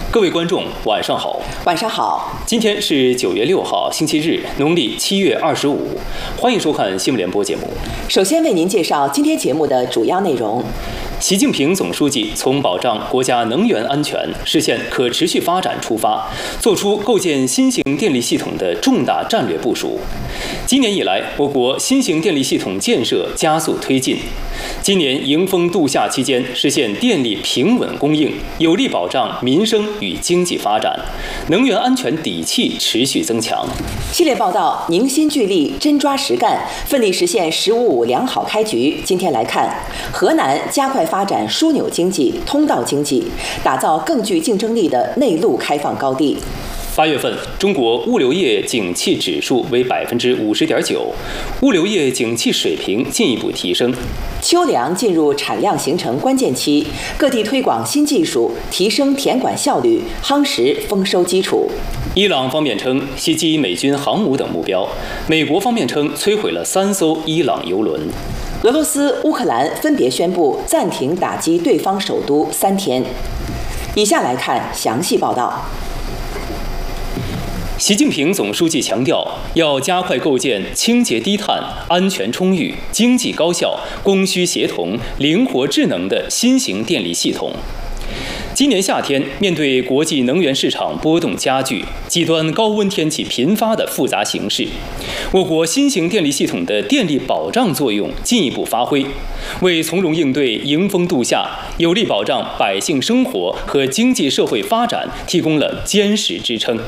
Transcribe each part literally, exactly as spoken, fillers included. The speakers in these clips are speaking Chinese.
各位观众，晚上好。 晚上好。 今天是九月六号，星期日，农历七月二十五。欢迎收看新闻联播节目。 首先为您介绍今天节目的主要内容。 习近平总书记从保障国家能源安全、实现可持续发展出发，作出构建新型电力系统的重大战略部署。今年以来，我国新型电力系统建设加速推进。今年迎峰度夏期间，实现电力平稳供应，有力保障民生与经济发展，能源安全底气持续增强。 系列报道凝心聚力，真抓实干，奋力实现“十五五”良好开局。今天来看，河南加快发展枢纽经济、通道经济，打造更具竞争力的内陆开放高地。 八月份，中国物流业景气指数为百分之五十点九，物流业景气水平进一步提升。 秋粮进入产量形成关键期，各地推广新技术，提升田管效率，夯实丰收基础。 伊朗方面称袭击美军航母等目标，美国方面称摧毁了三艘伊朗油轮。 俄罗斯、乌克兰分别宣布暂停打击对方首都三天。以下来看详细报道。 习近平总书记强调，要加快构建清洁低碳、安全充裕、经济高效、供需协同、灵活智能的新型电力系统。今年夏天，面对国际能源市场波动加剧、极端高温天气频发的复杂形势，我国新型电力系统的电力保障作用进一步发挥，为从容应对迎峰度夏、有力保障百姓生活和经济社会发展提供了坚实支撑。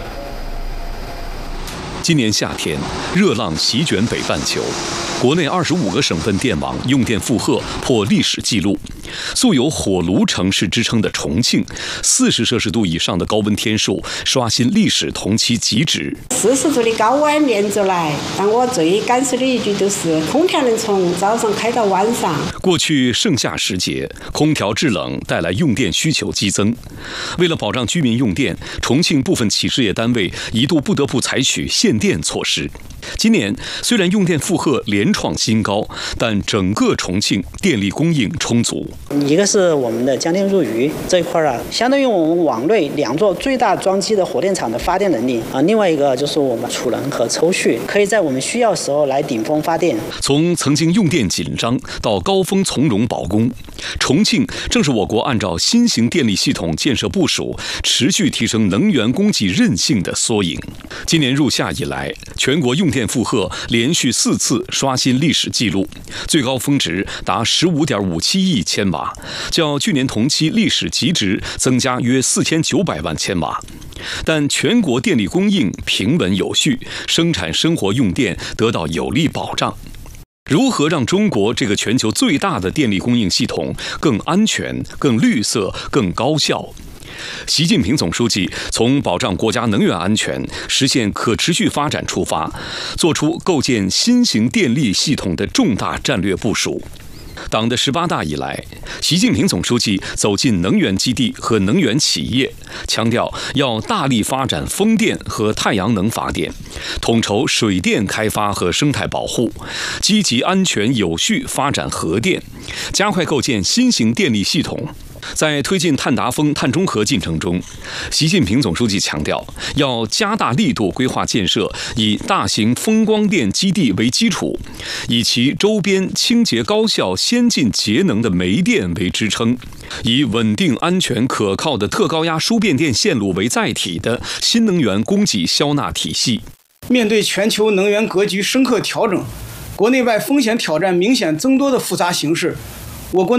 今年夏天，热浪席卷北半球，国内二十五个省份电网用电负荷破历史纪录。素有火炉城市之称的重庆，四十摄氏度以上的高温天数刷新历史同期极值。 四十度的高温连着来，但我最感受的一句就是空调能从早上开到晚上。 过去盛夏时节，空调制冷带来用电需求激增。为了保障居民用电，重庆部分企事业单位一度不得不采取限电措施。今年虽然用电负荷连创新高，但整个重庆电力供应充足。 一个是我们的江电入渝这一块啊，相当于我们网内两座最大装机的火电厂的发电能力啊。另外一个就是我们储能和抽蓄，可以在我们需要时候来顶峰发电。从曾经用电紧张到高峰从容保供，重庆正是我国按照新型电力系统建设部署，持续提升能源供给韧性的缩影。今年入夏以来，全国用电负荷连续四次刷新历史纪录，最高峰值达十五点五七亿千瓦，较去年同期历史极值增加约四千九百万千瓦。但全国电力供应平稳有序，生产生活用电得到有力保障。如何让中国这个全球最大的电力供应系统更安全、更绿色、更高效？习近平总书记从保障国家能源安全、实现可持续发展出发，作出构建新型电力系统的重大战略部署。党的十八大以来，习近平总书记走进能源基地和能源企业，强调要大力发展风电和太阳能发电，统筹水电开发和生态保护，积极安全有序发展核电，加快构建新型电力系统。在推进碳达峰、碳中和进程中，习近平总书记强调，要加大力度规划建设以大型风光电基地为基础，以其周边清洁高效、先进节能的煤电为支撑，以稳定、安全、可靠的特高压输变电线路为载体的新能源供给销纳体系。 面对全球能源格局深刻调整、国内外风险挑战明显增多的复杂形势，我国